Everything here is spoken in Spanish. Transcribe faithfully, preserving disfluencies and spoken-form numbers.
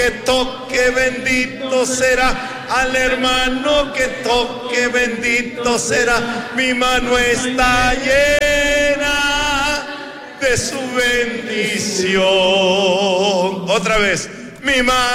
que toque, bendito será. Al hermano que toque, bendito será. Mi mano está llena de su bendición. Otra vez, mi mano.